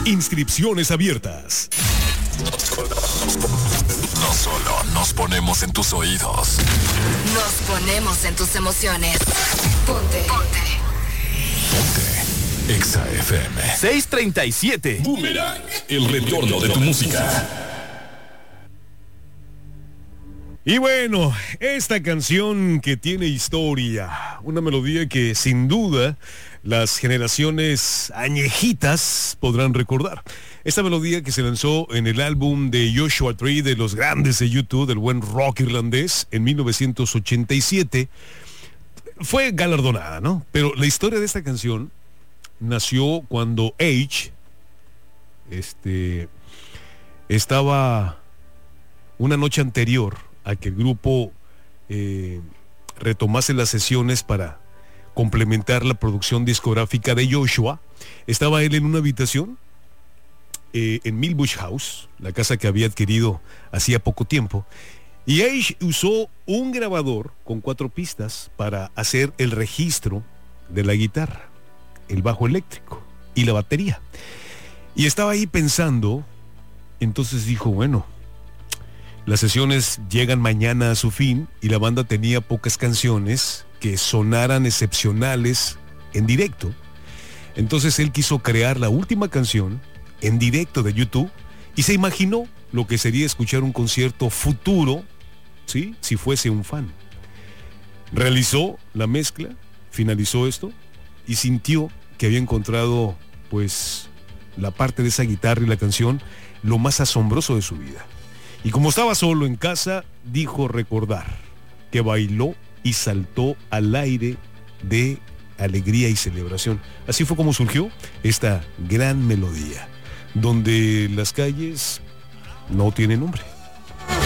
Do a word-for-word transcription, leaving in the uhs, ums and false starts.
Inscripciones abiertas. No solo nos ponemos en tus oídos, nos ponemos en tus emociones. Ponte. Ponte. Ponte. Exa F M. seiscientos treinta y siete. Boomerang. El retorno de tu música. Y bueno, esta canción que tiene historia, una melodía que sin duda las generaciones añejitas podrán recordar. Esta melodía que se lanzó en el álbum de Joshua Tree, de los grandes de YouTube, del buen rock irlandés, en mil novecientos ochenta y siete, fue galardonada, ¿no? Pero la historia de esta canción nació cuando Edge este, estaba una noche anterior a que el grupo eh, retomase las sesiones para complementar la producción discográfica de Joshua. Estaba él en una habitación eh, en Millbush House, la casa que había adquirido hacía poco tiempo, y Edge usó un grabador con cuatro pistas para hacer el registro de la guitarra, el bajo eléctrico y la batería. Y estaba ahí pensando, entonces dijo, bueno, las sesiones llegan mañana a su fin y la banda tenía pocas canciones que sonaran excepcionales en directo. Entonces él quiso crear la última canción en directo de YouTube y se imaginó lo que sería escuchar un concierto futuro, ¿sí?, si fuese un fan. Realizó la mezcla, finalizó esto y sintió que había encontrado, pues, la parte de esa guitarra y la canción lo más asombroso de su vida. Y como estaba solo en casa, dijo recordar que bailó y saltó al aire de alegría y celebración. Así fue como surgió esta gran melodía, donde las calles no tienen nombre.